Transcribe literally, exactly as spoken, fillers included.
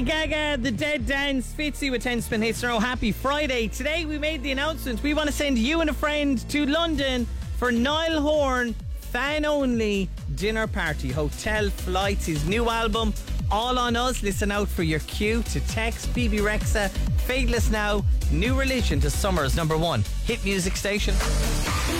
Gaga, the Dead Dance, Fitzy with ten spin hits in a row. Happy Friday. Today we made the announcement. We want to send you and a friend to London for Niall Horan fan only dinner party. Hotel, flights, his new album, all on us. Listen out for your cue to text B B Rexa, Fadeless Now, New Religion to Summer's number one hit music station.